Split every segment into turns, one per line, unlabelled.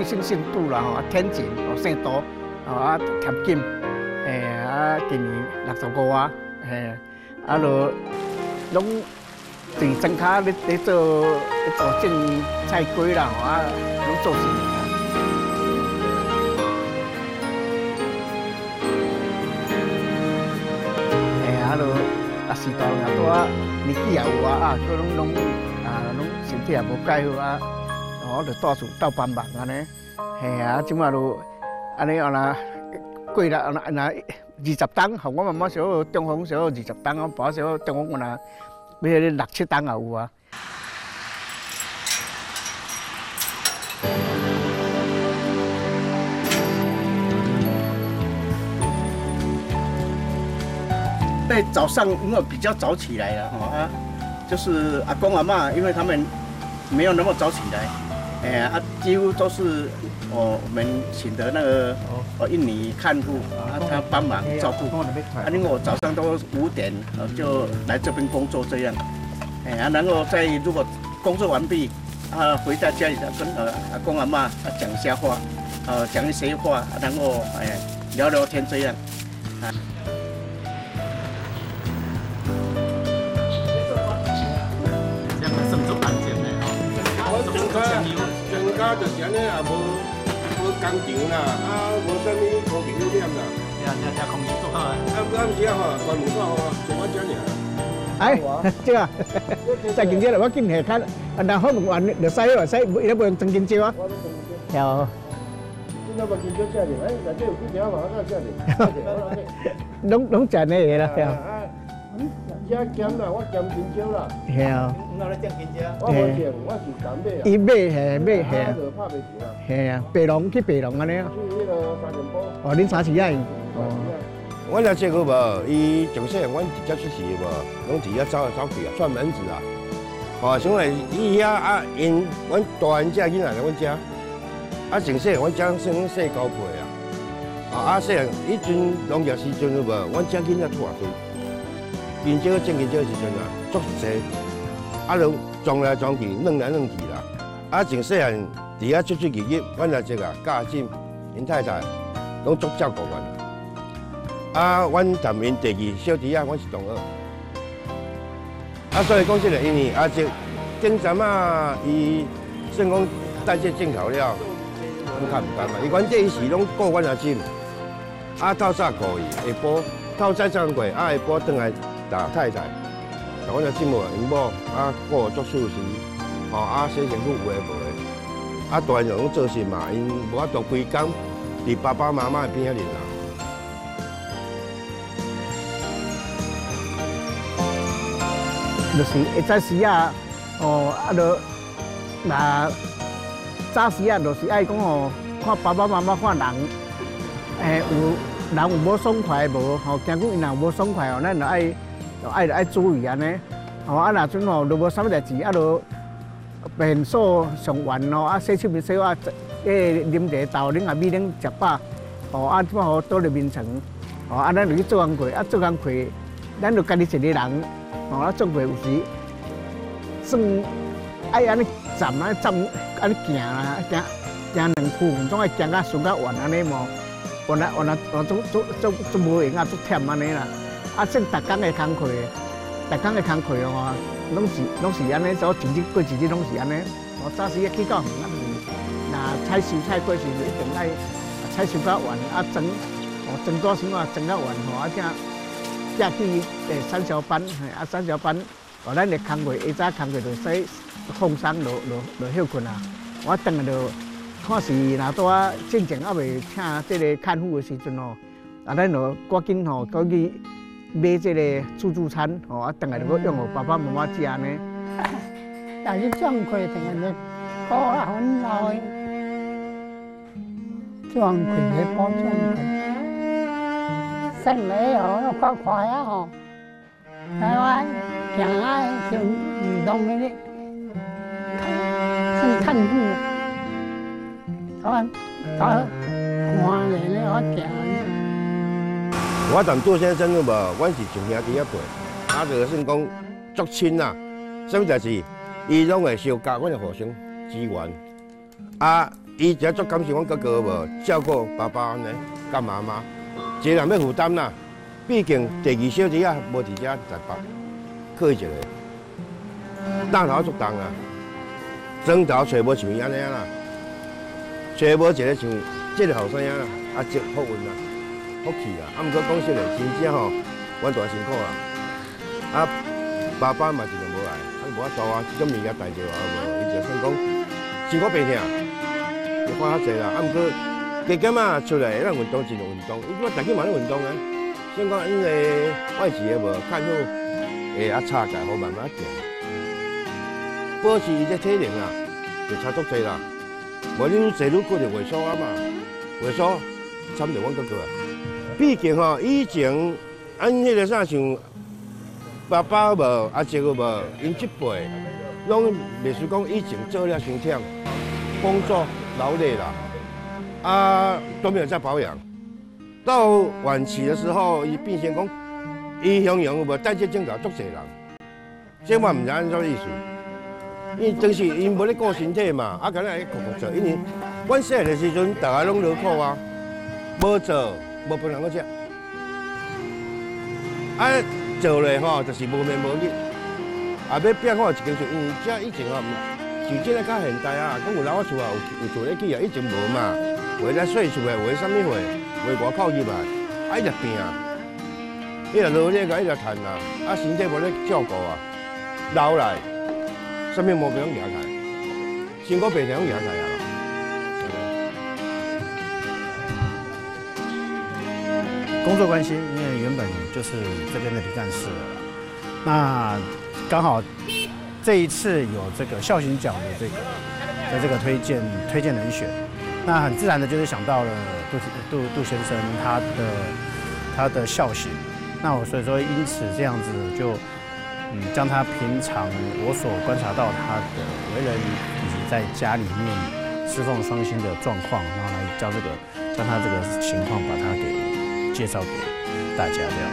基性姓杜啦吼，天井姓杜，啊贴金，今年65啊，就拢伫庄卡咧做种菜粿啦，拢做生意。 时代也多啊，年纪也有啊，叫拢身体也无介好啊，就住厝斗帮忙安尼，即马就安尼过啦，20担，互我妈妈少中风少20担，我爸少中风要6、7担也有啊。 在早上，因为比较早起来了哈就是阿公阿嬷，因为他们没有那么早起来，几乎都是我们请的那个印尼看护他帮忙照顾，因为我早上都5点就来这边工作这样，然后如果工作完毕，回到家里跟阿公阿嬷讲一下话，讲一些话，然后聊聊天这样。
庄家就是安尼啊，无工厂啦，无啥物空气污染啦。听空气足好啊。暗时啊吼，关门口吼，就我遮尔。
这啊，再经济了，我今下看，然后完就使了，使伊咧卖真金蕉啊。有。今仔无金蕉食哩，内底有几条嘛，我食哩。拢食呢个啦，遮咸啦，我咸金蕉啦。系啊。哪咧种金蕉？我无种，我是干买啊。伊买吓。就拍袂住啦。系啊，白龙去白龙安尼啊。去迄个3点半。恁3时啊？
阮遐这个无，伊从细汉阮直接出世无，拢直接走来走去啊，串门子啊。像来伊遐因阮大汉遮囡仔来阮遮，从细汉阮遮算细交配啊。细汉迄阵农业时阵有无？阮遮囡仔拖堆。 金蕉种金蕉的时阵啊，足济，就撞来撞去，弄来弄去啦。从细汉伫遐出出入入，阮这个家姐、因太太拢足照顾阮。阮谈因第2小弟阮是同学。所以讲这个因为这顶站伊算讲带这进口了，阮较唔甘嘛。阮这是拢顾阮阿姐，透早顾伊，下晡透早上过，下晡转来。 大太太，阮个姊妹因某顾足事时，洗身躯有诶无诶，大汉就拢做事嘛，因无法度规工伫爸爸妈妈边仔哩啦。
就是会早时啊，就早时啊，就是爱讲看爸爸妈妈看人，有人有无爽快无，惊讲因若有无爽快咱就爱注意安尼，若阵就无啥物代志，就便所上完洗手面洗啊，啉茶豆，啉下米，啉食饱，即摆倒入眠床，咱就去做工课，做工课，咱就家己一个人，做课有时算爱安尼站，安尼行啦，行2步，总爱行到顺到完安尼无，完做无闲啊，做忝安尼啦。 算逐工的工课，拢是安尼，做一日过一日拢是安尼。早时去到远若采收菜过时就一定爱采收到完，装多时装到完，才去产销班，产销班，咱的工课下早工课就使放松，就休困啊。我等下就看是若拄进前还未请这个看护的时阵咱就赶紧过去。 买这个自助餐，等下就要用互爸爸妈妈食呢。
但是装开等下咧，过啊很老的，装开咧包装开，生来快快啊台湾行啊就运动的咧，看护，看咧我行。
我谈杜先生有无？阮是从兄弟辈，就算讲足亲啦。啥物代志，伊拢会相加，阮会互相支援。 伊只足感谢阮哥哥无照顾爸爸呢，甲妈妈，一个人要负担啦。毕竟第二小弟啊无伫遮台北，可以一个，担头足重啊，砖头找无像伊安尼啊啦，找无一个像这个后生啊，啊，积福运啦，福气啦。啊，毋过讲实嘞，真正吼，阮大辛苦啦。啊，爸爸嘛一直无来，啊无法度啊，这种物件带着啊无，伊就算讲辛苦白疼，就看较济啦。啊，毋过加减啊出来咱运动尽量运动，伊我逐日嘛咧运动啊。所以讲因为外事也无看好，会啊差价好慢慢行，保持伊这体能啊，就差足济啦。无你愈坐愈骨就萎缩啊嘛，萎缩惨着阮哥哥啊。毕竟吼以前按迄个啥像。爸爸无，阿叔无，因这辈拢袂输讲以前做了伤忝，工作劳累啦，啊都没有再保养。到晚期的时候，伊变成讲，伊形容无带这症状足侪人，这我唔知安怎意思。因为当时因无咧顾身体嘛，啊，干那咧苦做，因为阮细汉的时阵，大家拢劳苦啊，无做，无分人个食，啊。做咧吼，就是无眠无日，啊要变好一间厝，因为遮以前吼，像即个较现代啊，讲有老厝啊，有厝咧起啊，以前无嘛，话咧细厝诶，话啥物货，话外口入来，啊伊着拼，伊着劳累个，伊着趁啊，啊身体无咧照顾啊，老来，啥物毛病拢惹开，辛苦白疼拢惹开啊。
工作关系，因为原本就是这边的李干事了，那刚好这一次有这个孝行奖的这个推荐人选，那很自然的就是想到了杜先生他的孝行，那我所以说因此这样子就将他平常我所观察到他的为人以及在家里面侍奉双薪的状况，然后来将他这个情况把他给介绍给大家这样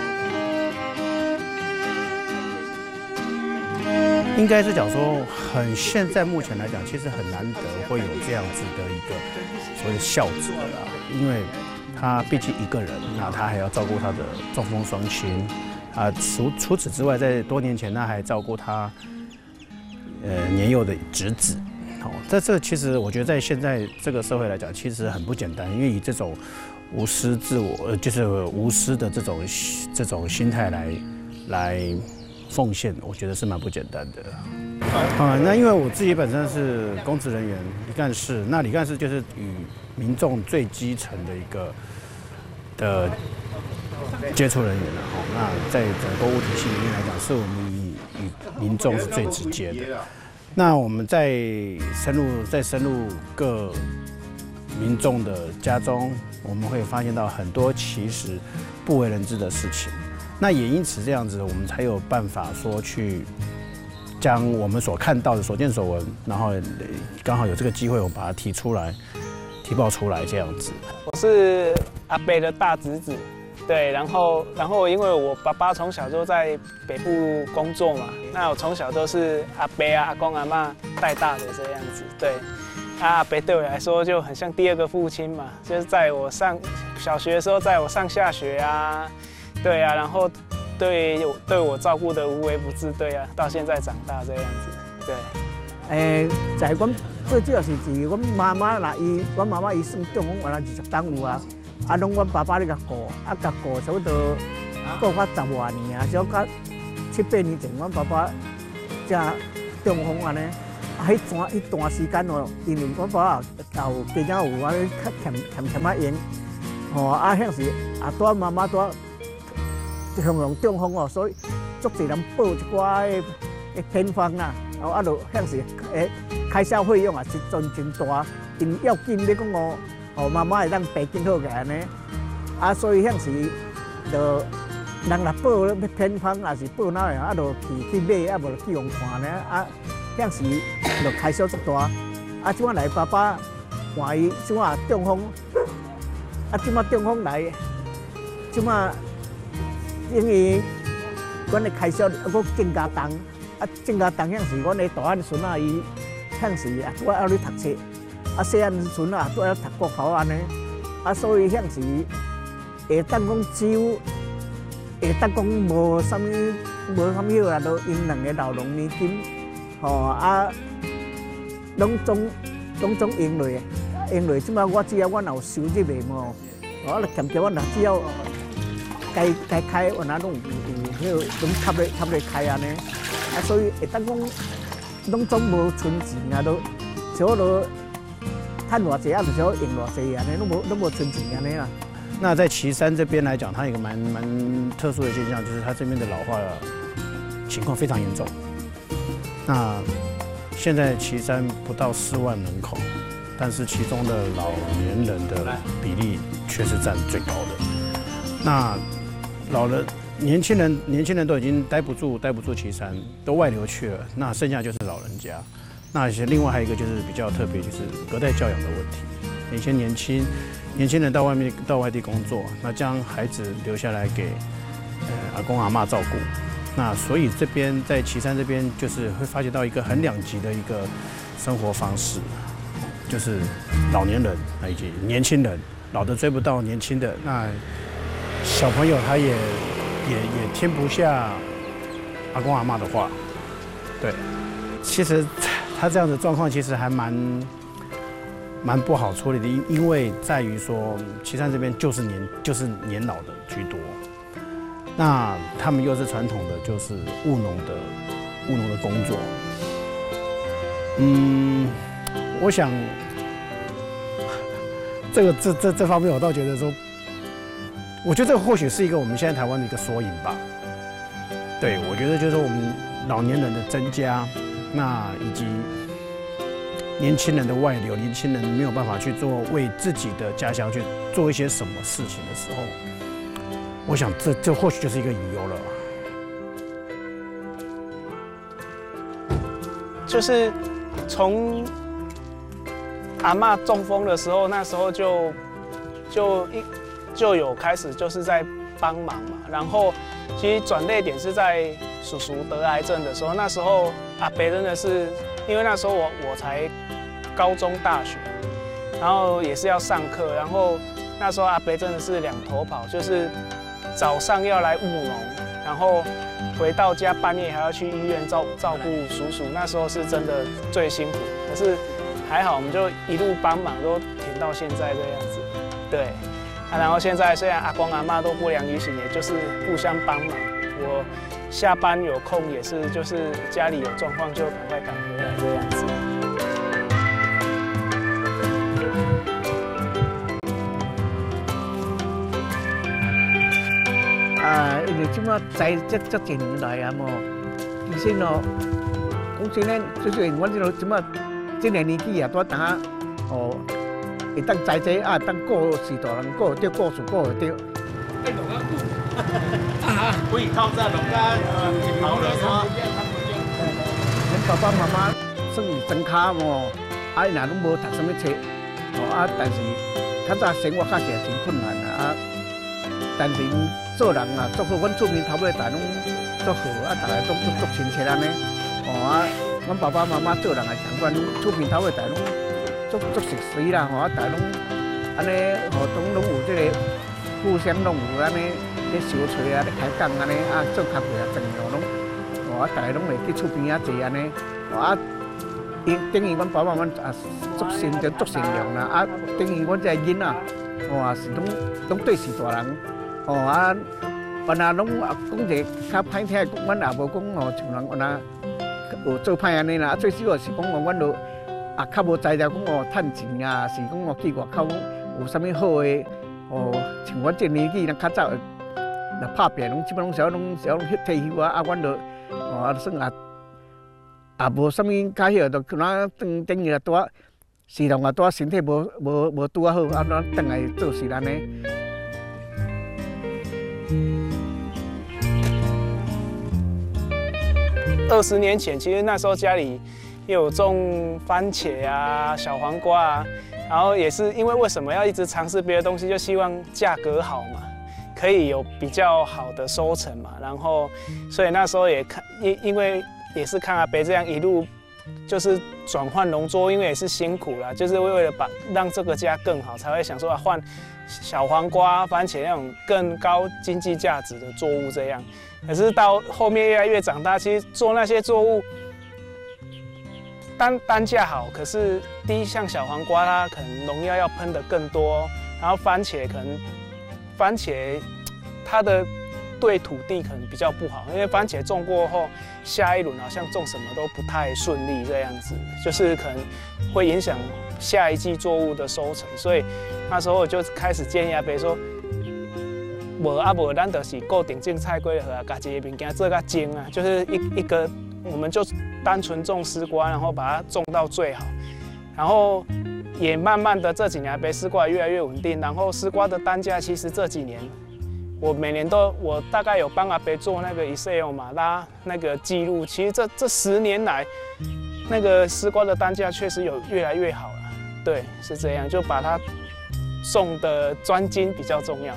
子，应该是讲说现在目前来讲，其实很难得会有这样子的一个所谓的孝子啦，因为他毕竟一个人，那他还要照顾他的中风双亲，啊，除此之外，在多年前他还照顾他年幼的侄子。好，这其实我觉得在现在这个社会来讲，其实很不简单，因为以这种无私自我，就是无私的这种心态来奉献，我觉得是蛮不简单的。那因为我自己本身是公职人员，李干事，那李干事就是与民众最基层的一个的接触人员了。那在整个公务体系里面来讲，是我们与民众是最直接的。那我们在深入各民众的家中，我们会发现到很多其实不为人知的事情。那也因此这样子，我们才有办法说去将我们所看到的所见所闻，然后刚好有这个机会，我们把它提报出来这样子。
我是阿伯的大侄子，对，然后因为我爸爸从小就在北部工作嘛，那我从小都是阿伯啊、阿公阿嬷带大的这样子，对。阿伯对我来说就很像第二个父亲嘛，就是在我上小学的时候，在我上下学啊，对啊，然后对我照顾的无微不至，对啊，到现在长大这样子，对。
在阮最主要是自阮妈妈啦，阮妈妈算中风完了20档有啊，拢阮爸爸咧甲顾，甲顾差不多顾到10多年啊，少到7、8年前，阮爸爸才中风安尼。迄段时间哦，因为阮爸爸有家长有安尼欠啊烟，像是大妈妈用中风哦，所以足侪人报一寡偏方啦，就像是开销费用啊是真大，因要紧咧讲妈妈会当病紧好个安尼，所以像是就人若报偏方，也是报哪样，就去买，无就去用看呢，像是就开销足大，即摆来爸爸换伊，即摆中风，即摆中风来，即摆因为阮的开销佫增加重，增加重像是阮的大汉孙仔伊，像是我还咧读册， 啊，细汉时阵啊，都要读国考安尼，啊，所以向时会当讲只有，会当讲无啥物好啊，都因两个老农年金，啊，拢总用落，即摆我只要我若有收入的嘛，我就兼我若只要该开，我若拢有拢插咧开安尼，啊，所以会当讲拢总无存钱啊，都少都趁偌济啊，就少用偌济安尼，拢无存钱安尼啦。
那在旗山这边来讲，它有一个蛮特殊的现象，就是它这边的老化情况非常严重。那现在旗山不到4万人口，但是其中的老年人的比例却是占最高的。那年轻人都已经待不住旗山，都外流去了。那剩下就是老人家。那另外还有一个就是比较特别，就是隔代教养的问题。一些年轻人到外地工作，那将孩子留下来给阿公阿嬷照顾。那所以这边在旗山这边，就是会发觉到一个很两极的一个生活方式，就是老年人以及年轻人，老的追不到年轻的，那小朋友他也听不下阿公阿嬷的话。对，其实他这样的状况其实还蛮不好处理的，因为在于说旗山这边就是年老的居多。那他们又是传统的，就是务农的工作。我想这方面我倒觉得说，我觉得这个或许是一个我们现在台湾的一个缩影吧。对，我觉得就是我们老年人的增加，那以及年轻人的外流，年轻人没有办法去为自己的家乡去做一些什么事情的时候。我想这或许就是一个隐忧了。
就是从阿嬷中风的时候，那时候就有开始就是在帮忙嘛。然后其实转捩点是在叔叔得癌症的时候，那时候阿伯真的是，因为那时候我才高中大学，然后也是要上课，然后那时候阿伯真的是两头跑，就是早上要来务农，然后回到家半夜还要去医院照顾叔叔，那时候是真的最辛苦。可是还好，我们就一路帮忙，都挺到现在这样子。对，然后现在虽然阿公阿嬷都不良于行，也就是互相帮忙。我下班有空也是，就是家里有状况就赶快赶回来这样子。
因为即马栽这几年来啊，其实讲真诶，就是阮即马这个年纪啊，拄当会当栽这啊，当顾是大人，顾得顾厝顾得着。
可以靠在农家跑了吗？
阮爸爸妈妈算是真卡啊，因若拢无读什么册，但是较早生活较是真困难啊。但是做人啊，做好，阮厝边头尾大拢做好，大家都做亲切安尼。阮爸爸妈妈做人也相款，厝边头尾大拢做熟悉啦，大家拢安尼，拢有这个互相拢有安尼咧相找啊，咧开讲安尼做咖啡啊，饭拢，大家拢会去厝边坐安尼，等于阮爸爸妈妈足善良足善良啦，等于阮这囡仔，是拢对视大人。原来拢讲一个较歹听，阮也无讲像人原来有做歹安尼啦。最主要是讲阮就较无材料讲趁钱啊，是讲去外口有啥物好的像阮这年纪，较早若拍拼，拢基本拢是要退休啊。阮就算也无啥物介许，就可能等于拄时常拄身体无拄好，咱转来做事安尼。
20年前，其实那时候家里也有种番茄啊、小黄瓜啊，然后也是因为为什么要一直尝试别的东西，就希望价格好嘛，可以有比较好的收成嘛。然后，所以那时候也看，因为也是看阿伯这样一路就是转换农作物，因为也是辛苦啦，就是为了让这个家更好，才会想说换小黄瓜、番茄那种更高经济价值的作物这样。可是到后面越来越长大，其实做那些作物单价好，可是第一像小黄瓜，它可能农药要喷的更多，然后番茄它的对土地可能比较不好，因为番茄种过后，下一轮好像种什么都不太顺利这样子，就是可能会影响下一季作物的收成，所以那时候我就开始建议阿伯说，无咱就是固定种菜瓜就好啊，家己的物件做甲精啊，就是一个我们就单纯种丝瓜，然后把它种到最好，然后也慢慢的这几年阿伯丝瓜越来越稳定，然后丝瓜的单价其实这几年。我每年我大概有帮阿伯做那个 Excel 马拉那个记录，其实这10年来，那个丝瓜的单价确实有越来越好了。对，是这样，就把它种的专精比较重要。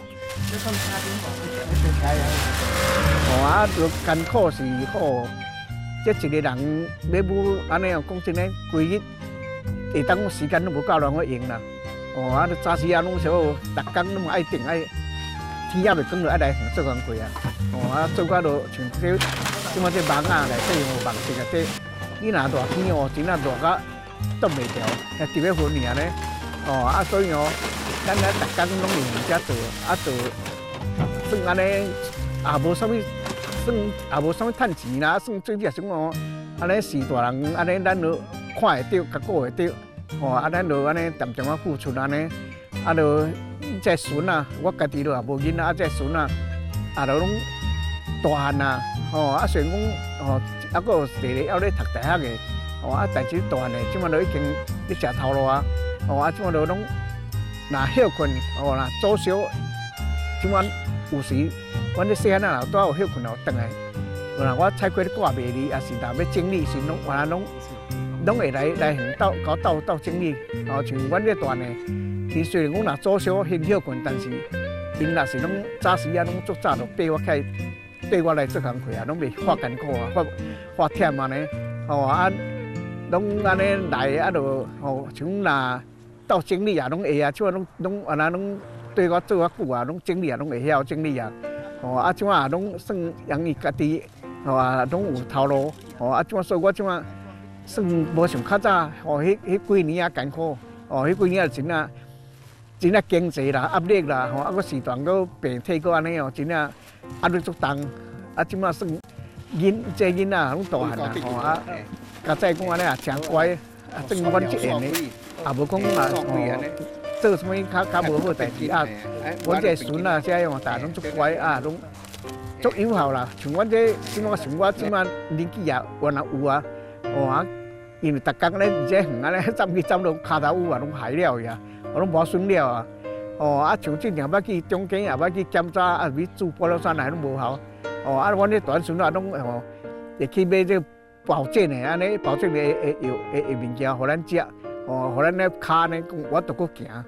啊，就艰苦是好，这一个人要不安尼样讲真诶，规日会当时间都无够人去用啦。啊，早时啊拢少，逐工拢爱定爱。天也袂光就爱来做工课啊！啊，做到就像即马这网啊内底用网式啊，这你若热天真啊热到冻袂调，还特别昏尔呢。啊，所以咱逐工拢用遮做，做算安尼也无啥物，算也无啥物趁钱啦，算最少算安尼4大人安尼咱就看会着，甲顾会着。咱就安尼渐渐啊付出安尼，就。这孙啊，我家己就也无囡仔，这孙啊，就拢大汉啊，虽然讲还佫有弟弟还咧读大学的，但是大汉的即马都已经咧食头路啊，即马都拢若休困，若早烧，即马有时阮咧细汉啊，拄有休困后转来，我菜瓜咧挂卖哩，也是若要整理时拢原来拢会来到整理，像阮咧大汉的。其实虽然讲若早小很休困，但是因若是拢早时啊，拢足早就爬我起来，爬我来做工课啊，拢袂发艰苦啊，发忝啊呢。拢安尼来就像若到整理啊，拢会啊，即摆拢安那拢对我做久啊，拢整理啊，拢会晓整理啊。即摆拢算养伊家己，拢有头路。即摆所以我即摆算无像较早，迄几年啊艰苦，迄几年啊真啊经济啦、压力啦，佫时段佫病体佫安尼真啊压力足重。即摆算这囡仔拢大汉啦，较早讲安尼也真乖，算阮这样的，也无讲做什么较无好代志阮这孙啊，这样大拢足乖拢足友好啦。像阮这像我即摆年纪也原来有啊，因为逐工咧伫这远安尼站去站落骹头有拢害了呀。我拢无顺了啊！像正常要去中间，也要去检查，要煮菠萝山来拢无效。阮这大孙啊，拢会去买这保健的，安尼保健的物件，互咱食，互咱咧骹呢，我都搁行。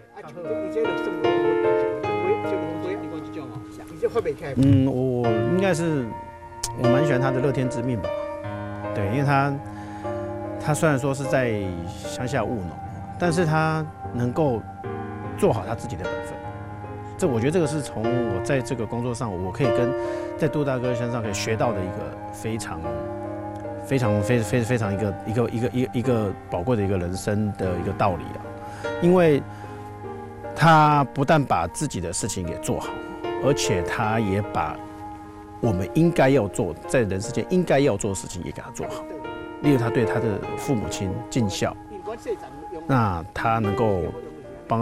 我应该是我蛮喜欢他的乐天知命吧。对，因为他虽然说是在乡下务农，但是他能够做好他自己的本分，我觉得这个是从我在这个工作上，我可以在杜大哥身上可以学到的一个非常一个宝贵的一个人生的一个道理啊。因为他不但把自己的事情给做好，而且他也把我们应该要做在人世间应该要做的事情也给他做好。例如他对他的父母亲尽孝。那他能够